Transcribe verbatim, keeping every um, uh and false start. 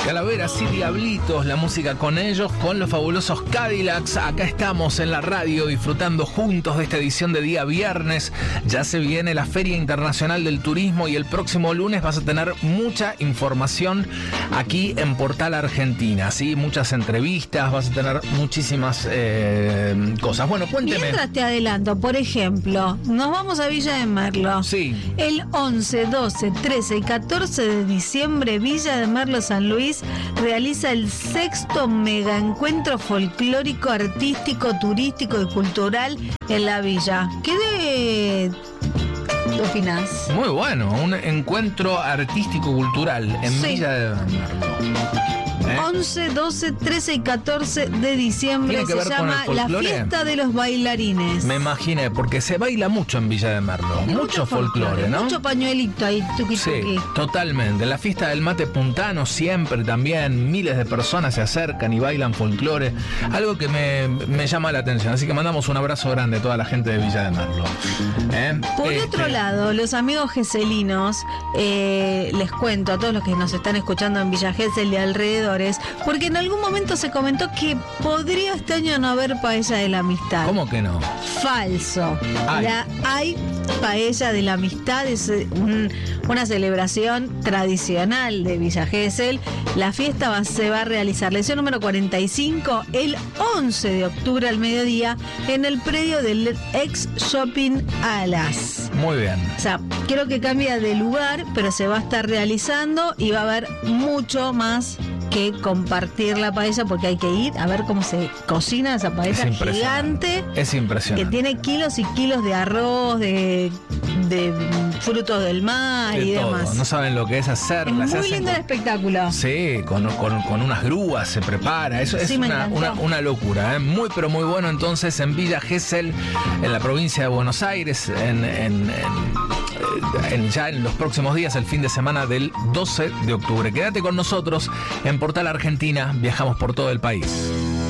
Calaveras y Diablitos, la música con ellos, con los fabulosos Cadillacs. Acá estamos en la radio disfrutando juntos de esta edición de día viernes. Ya se viene la Feria Internacional del Turismo y el próximo lunes vas a tener mucha información aquí en Portal Argentina, ¿sí? Muchas entrevistas, vas a tener muchísimas eh, cosas. Bueno, cuénteme. Mientras te adelanto, por ejemplo, nos vamos a Villa de Merlo. Sí. El once, doce, trece y catorce de diciembre, Villa de Merlo, San Luis, realiza el sexto mega encuentro folclórico, artístico, turístico y cultural en la villa. ¿Qué de... ¿Qué opinás? Muy bueno, un encuentro artístico-cultural en sí. Villa de Merlo. ¿Eh? once, doce, trece y catorce de diciembre se llama la Fiesta de los Bailarines. Me imaginé, porque se baila mucho en Villa de Merlo. Mucho, mucho folclore, folclore, ¿no? Mucho pañuelito ahí, tuqui, sí, tuqui. Totalmente. La fiesta del mate puntano siempre también. Miles de personas se acercan y bailan folclore. Algo que me, me llama la atención. Así que mandamos un abrazo grande a toda la gente de Villa de Merlo. ¿Eh? Por este... otro lado, los amigos geselinos, eh, les cuento a todos los que nos están escuchando en Villa Gesell y alrededor, porque en algún momento se comentó que podría este año no haber paella de la amistad. ¿Cómo que no? Falso. Ay. La, hay paella de la amistad, es un, una celebración tradicional de Villa Gesell. La fiesta va, se va a realizar, la edición número cuarenta y cinco, el once de octubre al mediodía, en el predio del ex Shopping Alas. Muy bien. O sea, creo que cambia de lugar, pero se va a estar realizando y va a haber mucho más que compartir la paella, porque hay que ir a ver cómo se cocina esa paella gigante. Es impresionante. Que tiene kilos y kilos de arroz, de, de frutos del mar de y todo. demás. No saben lo que es hacerla. Es muy lindo el espectáculo. Sí, con, con, con unas grúas se prepara. Eso es sí, una, una, una locura. ¿eh? Muy, pero muy bueno. Entonces, en Villa Gesell, en la provincia de Buenos Aires, en, en, en, en ya en los próximos días, el fin de semana del doce de octubre. Quédate con nosotros en Portal Argentina, viajamos por todo el país.